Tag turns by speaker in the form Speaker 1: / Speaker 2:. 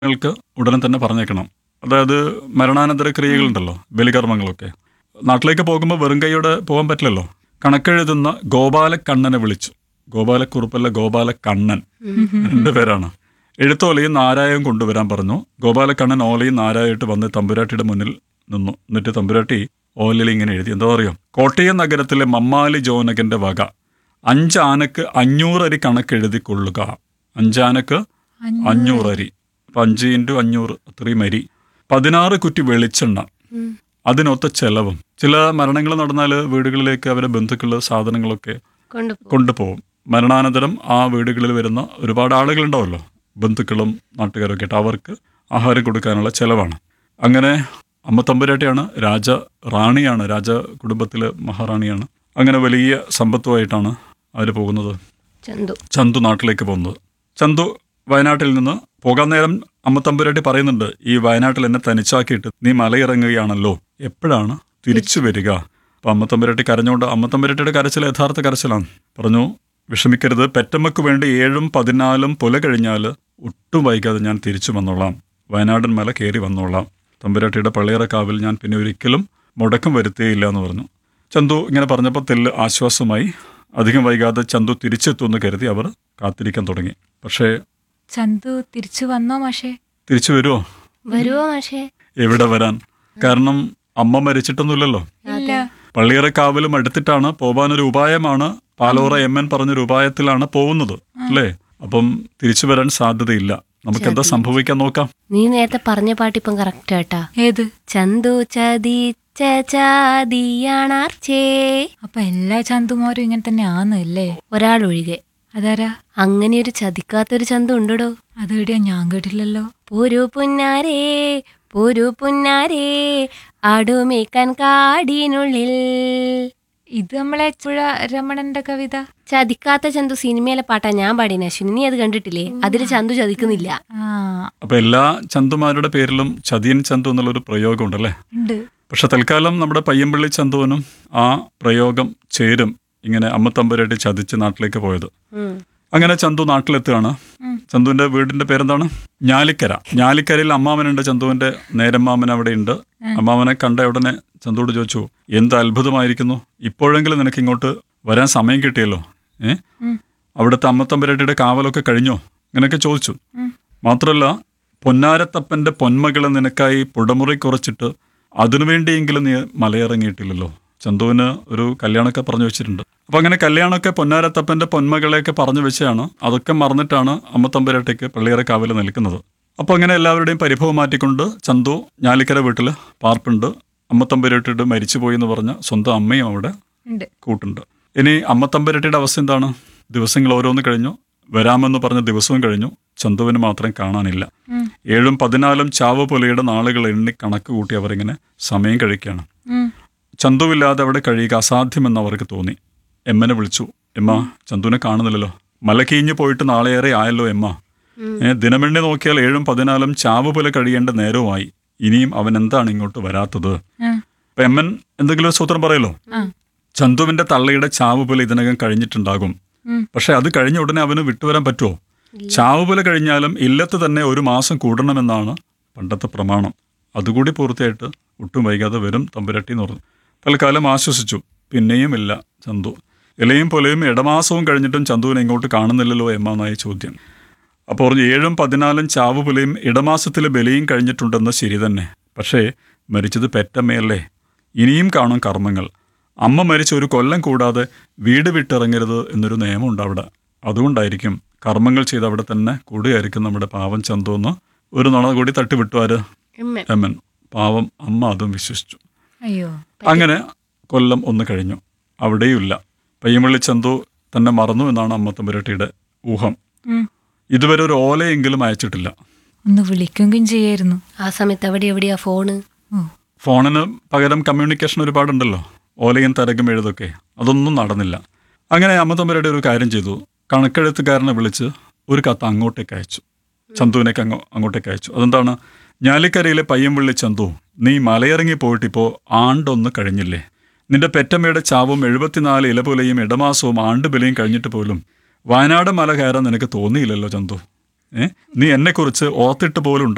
Speaker 1: ങ്ങൾക്ക് ഉടനെ തന്നെ പറഞ്ഞേക്കണം. അതായത് മരണാനന്തര ക്രിയകളുണ്ടല്ലോ, ബലികർമ്മങ്ങളൊക്കെ. നാട്ടിലേക്ക് പോകുമ്പോൾ വെറും കൈയോടെ പോകാൻ പറ്റില്ലല്ലോ. കണക്കെഴുതുന്ന ഗോപാലക്കണ്ണനെ വിളിച്ചു. ഗോപാലക്കുറുപ്പല്ല, ഗോപാലക്കണ്ണൻ, രണ്ടുപേരാണ്. എഴുത്തോലയും നാരായവും കൊണ്ടുവരാൻ പറഞ്ഞു. ഗോപാലക്കണ്ണൻ ഓലയും നാരായിട്ട് വന്ന് തമ്പുരാട്ടിയുടെ മുന്നിൽ നിന്നു. എന്നിട്ട് തമ്പുരാട്ടി ഓലയിൽ ഇങ്ങനെ എഴുതി. എന്താ പറയുക? കോട്ടയം നഗരത്തിലെ മമ്മാലി ജോനകന്റെ വക 5 ആനക്ക് 500 അരി കണക്കെഴുതി കൊള്ളുക. 5 ആനക്ക് 500 അരി. 5 × 500 അത്രയും അരി. 16 കുറ്റി വെളിച്ചെണ്ണ, അതിനൊത്ത ചെലവും. ചില മരണങ്ങൾ നടന്നാൽ വീടുകളിലേക്ക് അവരെ ബന്ധുക്കൾ സാധനങ്ങളൊക്കെ കൊണ്ടുപോകും. മരണാനന്തരം ആ വീടുകളിൽ വരുന്ന ഒരുപാട് ആളുകളുണ്ടാവല്ലോ, ബന്ധുക്കളും നാട്ടുകാരൊക്കെ ആയിട്ട്. അവർക്ക് ആഹാരം കൊടുക്കാനുള്ള ചെലവാണ്. അങ്ങനെ അമ്മ തമ്പുരാട്ടിയാണ്, റാണിയാണ്, രാജ കുടുംബത്തിലെ മഹാറാണിയാണ്. അങ്ങനെ വലിയ സമ്പത്തുമായിട്ടാണ് അവർ പോകുന്നത്. ചന്തു നാട്ടിലേക്ക് പോകുന്നത്. ചന്തു വയനാട്ടിൽ നിന്ന് പോകാൻ നേരം അമ്മ തമ്പുരാട്ടി പറയുന്നുണ്ട്, ഈ വയനാട്ടിൽ എന്നെ തനിച്ചാക്കിയിട്ട് നീ മലയിറങ്ങുകയാണല്ലോ, എപ്പോഴാണ് തിരിച്ചു വരിക? അപ്പം അമ്മ തമ്പുരാട്ടി കരഞ്ഞുകൊണ്ട്, അമ്മ തമ്പുരാട്ടിയുടെ കരച്ചിൽ യഥാർത്ഥ കരച്ചിലാണ്. പറഞ്ഞു, വിഷമിക്കരുത്, പെറ്റമ്മക്ക് വേണ്ടി 7ഉം 14ഉം പുല കഴിഞ്ഞാൽ ഒട്ടും വൈകാതെ ഞാൻ തിരിച്ചു വന്നോളാം, വയനാടൻ മല കയറി വന്നോളാം. തമ്പുരാട്ടിയുടെ പള്ളിയറക്കാവിൽ ഞാൻ പിന്നെ ഒരിക്കലും മുടക്കം വരുത്തേയില്ല എന്ന് പറഞ്ഞു. ചന്തു ഇങ്ങനെ പറഞ്ഞപ്പോൾ തെല്ല് ആശ്വാസമായി. അധികം വൈകാതെ ചന്തു തിരിച്ചെത്തുമെന്ന് കരുതി അവർ കാത്തിരിക്കാൻ തുടങ്ങി. പക്ഷേ
Speaker 2: ചന്തു തിരിച്ചു വന്നോ മാഷേ?
Speaker 1: തിരിച്ചു വരുമോ
Speaker 3: മാഷേ?
Speaker 1: എവിടെ വരാൻ? കാരണം അമ്മ മരിച്ചിട്ടൊന്നുമില്ലല്ലോ. പള്ളിയറക്കാവിലും അടുത്തിട്ടാണ്. പോവാനൊരു ഉപായമാണ്, പാലോറ MN പറഞ്ഞൊരു ഉപായത്തിലാണ് പോകുന്നത് അല്ലേ? അപ്പം തിരിച്ചു വരാൻ സാധ്യതയില്ല. നമുക്ക് എന്താ സംഭവിക്കാൻ നോക്കാം.
Speaker 3: നീ നേരത്തെ പറഞ്ഞ പാട്ടിപ്പം കറക്റ്റ് ആട്ടാ.
Speaker 2: ഏത്?
Speaker 3: ചന്തു ചതിയാണാർച്ചേ.
Speaker 2: അപ്പൊ എല്ലാ ചന്തുമാരും ഇങ്ങനെ തന്നെ ആന്നല്ലേ?
Speaker 3: ഒരാളൊഴികെ.
Speaker 2: അതാരാ?
Speaker 3: അങ്ങനെ ഒരു ചതിക്കാത്തൊരു ചന്തു ഉണ്ടോ?
Speaker 2: അതെവിടെയാ? ഞാൻ കേട്ടില്ലല്ലോ.
Speaker 3: പോരു പുന്നാരേ ആടുമേക്കാൻ കാടിനുള്ളിൽ.
Speaker 2: ഇത് നമ്മളെ ചുഴ രമണന്റെ കവിത.
Speaker 3: ചതിക്കാത്ത ചന്തു സിനിമയിലെ പാട്ടാ ഞാൻ പാടിന. അശ്വിനി, നീ അത് കണ്ടിട്ടില്ലേ? അതിൽ ചന്തു ചതിക്കുന്നില്ല.
Speaker 1: അപ്പൊ എല്ലാ ചന്തുമാരുടെ പേരിലും ചതിയൻ ചന്തു എന്നുള്ളൊരു പ്രയോഗം ഉണ്ടല്ലേ?
Speaker 2: ഉണ്ട്.
Speaker 1: പക്ഷെ തൽക്കാലം നമ്മുടെ പയ്യമ്പള്ളി ചന്തുവിനും ആ പ്രയോഗം ചേരും. ഇങ്ങനെ അമ്മ തമ്പുരാട്ടി ചതിച്ച് നാട്ടിലേക്ക് പോയത്. അങ്ങനെ ചന്തു നാട്ടിലെത്തുകയാണ്. ചന്തുവിന്റെ വീടിന്റെ പേരെന്താണ്? ഞാലിക്കര. ഞാലിക്കരയിൽ അമ്മാവനുണ്ട്. ചന്തുവിന്റെ നേരമ്മാമൻ അവിടെ ഉണ്ട്. അമ്മാവനെ കണ്ട ഉടനെ ചന്തുവോട് ചോദിച്ചു, എന്ത് അത്ഭുതമായിരിക്കുന്നു, ഇപ്പോഴെങ്കിലും നിനക്ക് ഇങ്ങോട്ട് വരാൻ സമയം കിട്ടിയല്ലോ. അവിടുത്തെ അമ്മ തമ്പുരാട്ടിയുടെ കാവലൊക്കെ കഴിഞ്ഞോ? ഇങ്ങനെയൊക്കെ ചോദിച്ചു. മാത്രമല്ല, പൊന്നാരത്തപ്പന്റെ പൊന്മകളെ നിനക്കായി പുടമുറി കുറച്ചിട്ട് അതിനുവേണ്ടിയെങ്കിലും നീ മലയിറങ്ങിയിട്ടില്ലല്ലോ. ചന്തുവിന് ഒരു കല്യാണമൊക്കെ പറഞ്ഞു വെച്ചിട്ടുണ്ട്. അപ്പം അങ്ങനെ കല്യാണമൊക്കെ പൊന്നാരത്തപ്പൻ്റെ പൊന്മകളെയൊക്കെ പറഞ്ഞു വെച്ചാണ്. അതൊക്കെ മറന്നിട്ടാണ് അമ്മ തമ്പുരാട്ടിക്ക് പള്ളിയറക്കാവിൽ നിൽക്കുന്നത്. അപ്പോൾ അങ്ങനെ എല്ലാവരുടെയും പരിഭവം മാറ്റിക്കൊണ്ട് ചന്തു ഞാലിക്കര വീട്ടിൽ പാർപ്പുണ്ട്. അമ്മ തമ്പുരാട്ടിയുടെ മരിച്ചുപോയി എന്ന് പറഞ്ഞ സ്വന്തം അമ്മയും അവിടെ കൂട്ടുണ്ട്. ഇനി അമ്മ തമ്പുരാട്ടിയുടെ അവസ്ഥ എന്താണ്? ദിവസങ്ങൾ ഓരോന്ന് കഴിഞ്ഞു. വരാമെന്ന് പറഞ്ഞ ദിവസവും കഴിഞ്ഞു. ചന്തുവിന് മാത്രം കാണാനില്ല. 7ഉം 14ഉം ചാവ് പുലയുടെ നാളുകൾ എണ്ണി കണക്ക് കൂട്ടി അവരിങ്ങനെ സമയം കഴിക്കുകയാണ്. ചന്തുവില്ലാതെ അവിടെ കഴിയുക അസാധ്യമെന്ന് അവർക്ക് തോന്നി. എമ്മനെ വിളിച്ചു. എമ്മ, ചന്തുവിനെ കാണുന്നില്ലല്ലോ. മല കീഞ്ഞു പോയിട്ട് നാളെയേറെ ആയല്ലോ എമ്മ. ദിനമെണ്ണി നോക്കിയാൽ 7ഉം 14ഉം ചാവ് പുല കഴിയേണ്ട നേരവുമായി. ഇനിയും അവൻ എന്താണ് ഇങ്ങോട്ട് വരാത്തത്? അപ്പൊ എമ്മൻ എന്തെങ്കിലും സൂത്രം പറയല്ലോ. ചന്തുവിന്റെ തള്ളയുടെ ചാവ് പുല ഇതിനകം കഴിഞ്ഞിട്ടുണ്ടാകും. പക്ഷെ അത് കഴിഞ്ഞ ഉടനെ അവന് വിട്ടുവരാൻ പറ്റുമോ? ചാവ് പുല കഴിഞ്ഞാലും ഇല്ലത്ത് തന്നെ 1 മാസം കൂടണമെന്നാണ് പണ്ടത്തെ പ്രമാണം. അതുകൂടി പൂർത്തിയായിട്ട് ഒട്ടും വൈകാതെ വരും തമ്പുരാട്ടി എന്ന് പറഞ്ഞു. തൽക്കാലം ആശ്വസിച്ചു. പിന്നെയും ഇല്ല ചന്തു. ഇലയും പൊലയും ഇടമാസവും കഴിഞ്ഞിട്ടും ചന്തുവിനെ ഇങ്ങോട്ട് കാണുന്നില്ലല്ലോ എന്നായി ചോദ്യം. അപ്പോൾ പറഞ്ഞു, 7ഉം 14ഉം ചാവ് പുലയും ഇടമാസത്തിലെ ബലിയും കഴിഞ്ഞിട്ടുണ്ടെന്ന് ശരി തന്നെ. പക്ഷേ മരിച്ചത് പെറ്റമ്മയല്ലേ? ഇനിയും കാണും കർമ്മങ്ങൾ. അമ്മ മരിച്ച 1 കൊല്ലം കൂടാതെ വീട് വിട്ടിറങ്ങരുത് എന്നൊരു നിയമമുണ്ട് അവിടെ. അതുകൊണ്ടായിരിക്കും കർമ്മങ്ങൾ ചെയ്ത് അവിടെ തന്നെ കൂടുകയായിരിക്കും നമ്മുടെ പാവം ചന്തു എന്ന് ഒരു നുണ കൂടി തട്ടിവിട്ടുവാര് എമ്മൻ. പാവം അമ്മ അതും വിശ്വസിച്ചു. അങ്ങനെ കൊല്ലം 1 കഴിഞ്ഞു. അവിടെയുമില്ല. പയ്യമ്പള്ളി ചന്തു തന്നെ മറന്നു എന്നാണ് അമ്മ തമ്പുരാട്ടിയുടെ ഊഹം. ഇതുവരെ ഒരു ഓലയെങ്കിലും അയച്ചിട്ടില്ല.
Speaker 2: ഒന്ന് വിളിക്കുകയും ചെയ്യായിരുന്നു.
Speaker 3: ആ സമയത്ത് എവിടെയാ ഫോണ്?
Speaker 1: ഫോണിന് പകരം കമ്മ്യൂണിക്കേഷൻ ഒരുപാടുണ്ടല്ലോ, ഓലയും തരകും എഴുതൊക്കെ. അതൊന്നും നടന്നില്ല. അങ്ങനെ അമ്മ തമ്പുരാട്ടി ഒരു കാര്യം ചെയ്തു. കണക്കെഴുത്തുകാരനെ വിളിച്ച് ഒരു കത്ത് അങ്ങോട്ടേക്ക് അയച്ചു. ചന്തുവിനേക്ക് അങ്ങോട്ടേക്ക് അയച്ചു. അതെന്താണ്? ഞാലിക്കരയിലെ പയ്യമ്പള്ളി ചന്തു, നീ മലയിറങ്ങി പോയിട്ടിപ്പോൾ ആണ്ടൊന്ന് കഴിഞ്ഞില്ലേ? നിന്റെ പെറ്റമ്മയുടെ ചാവും 74 ഇലപുലയും ഇടമാസവും ആണ്ടുബലിയും കഴിഞ്ഞിട്ട് പോലും വയനാട് മല കയറാൻ നിനക്ക് തോന്നിയില്ലല്ലോ ചന്തു. നീ എന്നെക്കുറിച്ച് ഓർത്തിട്ട് പോലും